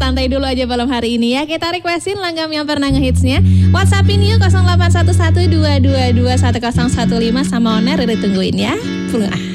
santai dulu aja malam hari ini ya. Kita requestin langgam yang pernah ngehitsnya. WhatsAppin yuk 081122210115 sama Oner, Riri tungguin ya.